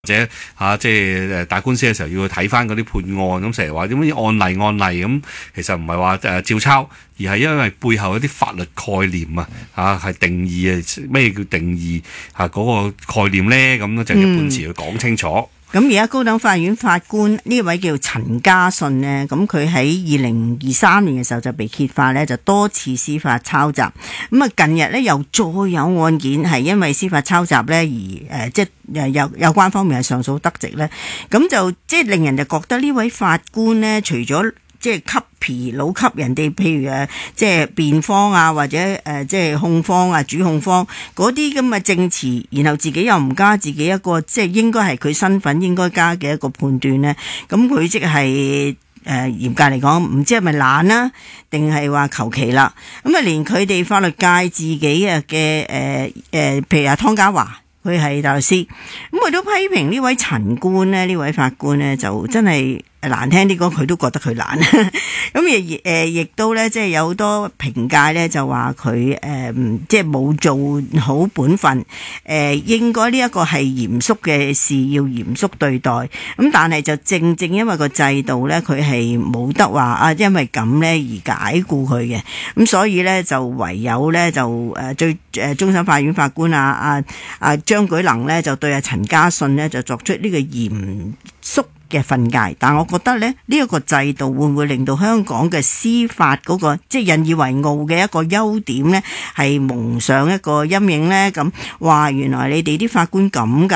或者即係打官司嘅時候要去睇翻嗰啲判案，咁成日話點樣案例咁，其實唔係話照抄，而係因為背後一啲法律概念係定義咩叫定義嗰個概念咧，咁就一半詞去講清楚。 咁而家高等法院法官呢位叫陳家信呢，咁佢喺2023年嘅時候就被揭發呢，就多次司法抄襲。咁啊近日呢，又再有案件係因為司法抄襲呢而即係有關方面係上訴得直呢，咁就即係令人就覺得呢位法官呢，除咗即係給疲勞給人哋，譬如即係辯方啊，或者即係控方啊、主控方嗰啲咁嘅證詞，然後自己又唔加自己一個即係應該係佢身份應該加嘅一個判斷呢。咁佢即係嚴格嚟講，唔知係咪懶啦，定係話求其啦。咁啊，連佢哋法律界自己嘅譬如阿湯家驊，佢係大律師，咁佢都批評呢位陳官呢，呢位法官呢，就真係難聽啲講，佢都覺得佢懶。咁亦都咧，即係有好多評價咧，就話佢即係冇做好本分。應該呢一個係嚴肅嘅事，要嚴肅對待。咁但係就正正因為個制度咧，佢係冇得話因為咁咧而解僱佢嘅。咁所以咧就唯有咧就終審法院法官張舉能咧就對陳家信咧就作出呢個嚴肅嘅訓誡，但我覺得咧呢一個制度會唔會令到香港嘅司法嗰個即係引以為傲嘅一個優點咧，係蒙上一個陰影咧？咁話原來你哋啲法官咁㗎，